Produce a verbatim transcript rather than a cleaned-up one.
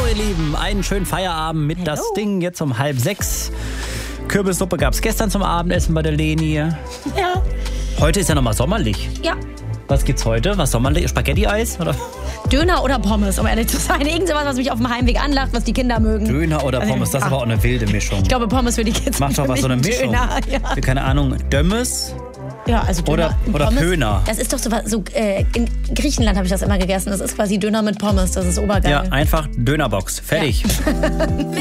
ihr Lieben, einen schönen Feierabend mit Hallo. Das Ding jetzt um halb sechs. Kürbissuppe gab es gestern zum Abendessen bei der Leni. Ja. Heute ist ja nochmal sommerlich. Ja. Was gibt's heute? Was sommerlich? Spaghetti-Eis? Oder? Döner oder Pommes, um ehrlich zu sein. Irgend sowas, was mich auf dem Heimweg anlacht, was die Kinder mögen. Döner oder Pommes, das ist aber auch eine wilde Mischung. Ich glaube, Pommes für die Kids. Macht doch was, so eine Mischung. Döner, ja. Keine Ahnung, Dömmes? Ja, also Döner Oder- und oder Pommes, Pöhner. Das ist doch so, was- so äh, in Griechenland habe ich das immer gegessen. Das ist quasi Döner mit Pommes. Das ist obergeil. Ja, einfach Dönerbox. Fertig. Ja.